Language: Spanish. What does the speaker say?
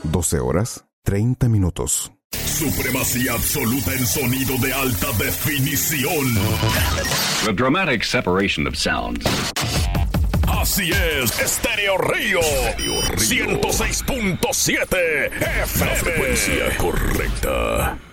12 horas, 30 minutos. Supremacía absoluta en sonido de alta definición. The dramatic separation of sounds. Así es, Estéreo Río. 106.7 FM. La frecuencia correcta.